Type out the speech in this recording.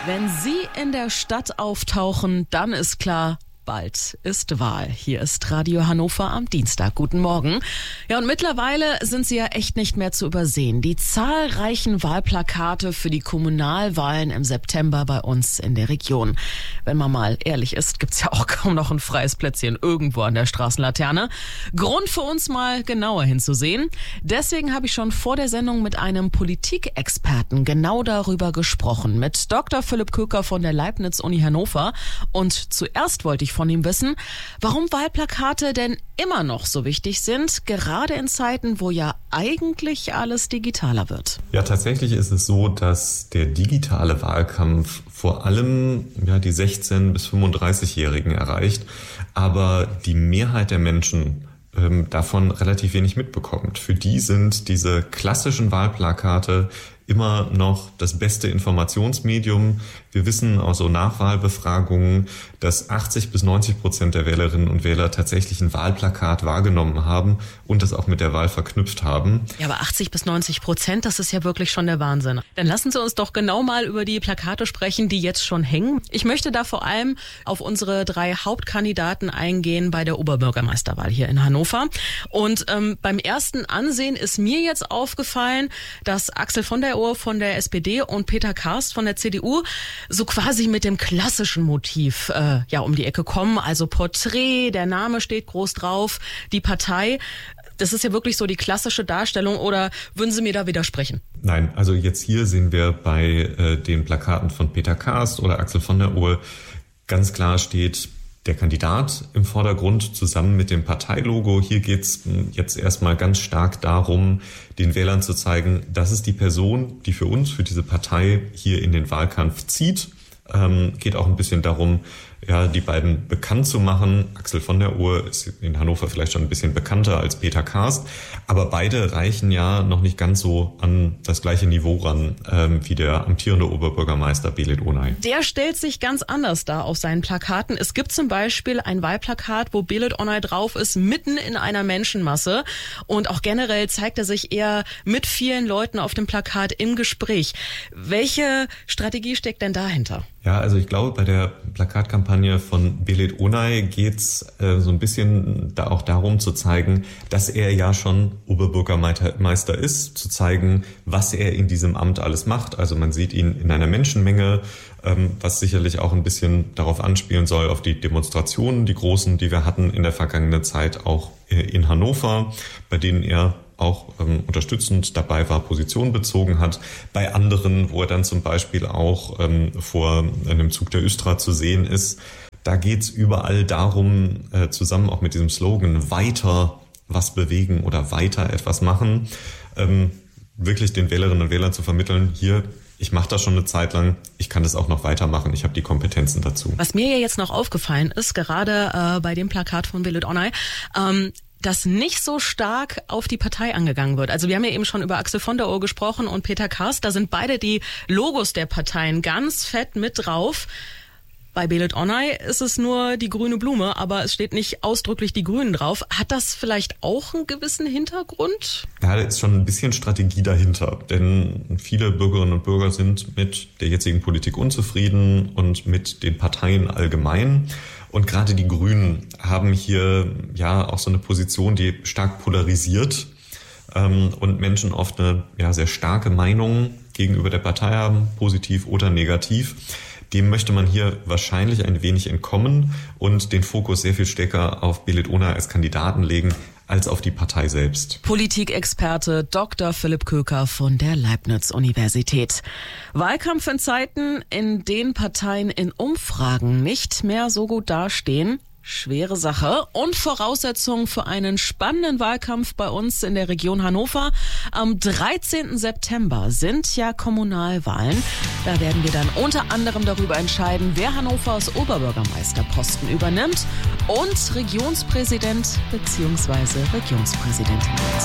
Wenn Sie in der Stadt auftauchen, dann ist klar, bald ist Wahl. Hier ist Radio Hannover am Dienstag. Guten Morgen. Ja, und mittlerweile sind sie ja echt nicht mehr zu übersehen. Die zahlreichen Wahlplakate für die Kommunalwahlen im September bei uns in der Region. Wenn man mal ehrlich ist, gibt's ja auch kaum noch ein freies Plätzchen irgendwo an der Straßenlaterne. Grund für uns mal genauer hinzusehen. Deswegen habe ich schon vor der Sendung mit einem Politikexperten genau darüber gesprochen. Mit Dr. Philipp Köker von der Leibniz-Uni Hannover. Und zuerst wollte ich von ihm wissen, warum Wahlplakate denn immer noch so wichtig sind, gerade in Zeiten, wo ja eigentlich alles digitaler wird. Ja, tatsächlich ist es so, dass der digitale Wahlkampf vor allem die 16- bis 35-Jährigen erreicht, aber die Mehrheit der Menschen davon relativ wenig mitbekommt. Für die sind diese klassischen Wahlplakate immer noch das beste Informationsmedium. Wir wissen aus so Nachwahlbefragungen, dass 80-90% der Wählerinnen und Wähler tatsächlich ein Wahlplakat wahrgenommen haben und das auch mit der Wahl verknüpft haben. Ja, aber 80-90%, das ist ja wirklich schon der Wahnsinn. Dann lassen Sie uns doch genau mal über die Plakate sprechen, die jetzt schon hängen. Ich möchte da vor allem auf unsere 3 Hauptkandidaten eingehen bei der Oberbürgermeisterwahl hier in Hannover. Und beim ersten Ansehen ist mir jetzt aufgefallen, dass Axel von der Ohr von der SPD und Peter Karst von der CDU so quasi mit dem klassischen Motiv um die Ecke kommen. Also Porträt, der Name steht groß drauf, die Partei. Das ist ja wirklich so die klassische Darstellung, oder würden Sie mir da widersprechen? Nein, also jetzt hier sehen wir bei den Plakaten von Peter Karst oder Axel von der Ohr ganz klar steht der Kandidat im Vordergrund zusammen mit dem Parteilogo. Hier geht's jetzt erstmal ganz stark darum, den Wählern zu zeigen, das ist die Person, die für uns, für diese Partei hier in den Wahlkampf zieht. Geht auch ein bisschen darum, die beiden bekannt zu machen. Axel von der Ohr ist in Hannover vielleicht schon ein bisschen bekannter als Peter Karst, aber beide reichen ja noch nicht ganz so an das gleiche Niveau ran wie der amtierende Oberbürgermeister Belit Onay. Der stellt sich ganz anders dar auf seinen Plakaten. Es gibt zum Beispiel ein Wahlplakat, wo Belit Onay drauf ist, mitten in einer Menschenmasse, und auch generell zeigt er sich eher mit vielen Leuten auf dem Plakat im Gespräch. Welche Strategie steckt denn dahinter? Ja, also ich glaube, bei der Plakatkampagne von Belit Onay geht's so ein bisschen da auch darum zu zeigen, dass er ja schon Oberbürgermeister ist, zu zeigen, was er in diesem Amt alles macht. Also man sieht ihn in einer Menschenmenge, was sicherlich auch ein bisschen darauf anspielen soll, auf die Demonstrationen, die großen, die wir hatten in der vergangenen Zeit auch in Hannover, bei denen er auch unterstützend dabei war, Position bezogen hat. Bei anderen, wo er dann zum Beispiel auch vor einem Zug der Östra zu sehen ist, da geht's überall darum, zusammen auch mit diesem Slogan, weiter was bewegen oder weiter etwas machen, wirklich den Wählerinnen und Wählern zu vermitteln, hier, ich mache das schon eine Zeit lang, ich kann das auch noch weitermachen, ich habe die Kompetenzen dazu. Was mir ja jetzt noch aufgefallen ist, gerade bei dem Plakat von Belit Onay, dass nicht so stark auf die Partei angegangen wird. Also wir haben ja eben schon über Axel von der Ohr gesprochen und Peter Karst, da sind beide die Logos der Parteien ganz fett mit drauf. Bei Belit Onay ist es nur die grüne Blume, aber es steht nicht ausdrücklich die Grünen drauf. Hat das vielleicht auch einen gewissen Hintergrund? Ja, da ist schon ein bisschen Strategie dahinter, denn viele Bürgerinnen und Bürger sind mit der jetzigen Politik unzufrieden und mit den Parteien allgemein. Und gerade die Grünen haben hier auch so eine Position, die stark polarisiert und Menschen oft eine sehr starke Meinung gegenüber der Partei haben, positiv oder negativ. Dem möchte man hier wahrscheinlich ein wenig entkommen und den Fokus sehr viel stärker auf Belit Onay als Kandidaten legen, als auf die Partei selbst. Politikexperte Dr. Philipp Köker von der Leibniz-Universität. Wahlkampf in Zeiten, in denen Parteien in Umfragen nicht mehr so gut dastehen. Schwere Sache und Voraussetzungen für einen spannenden Wahlkampf bei uns in der Region Hannover. Am 13. September sind ja Kommunalwahlen. Da werden wir dann unter anderem darüber entscheiden, wer Hannovers Oberbürgermeisterposten übernimmt und Regionspräsident bzw. Regionspräsidentin wird.